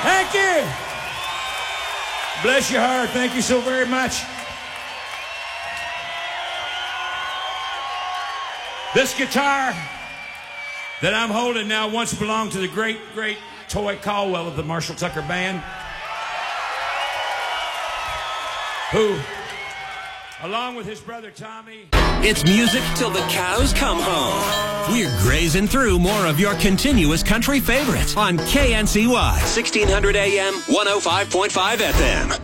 Thank you. Bless your heart. Thank you so very much. This guitar that I'm holding now once belonged to the great, great Toy Caldwell of the Marshall Tucker Band, who, along with his brother Tommy... It's music till the cows come home. We're grazing through more of your continuous country favorites on KNCY 1600 AM, 105.5 FM.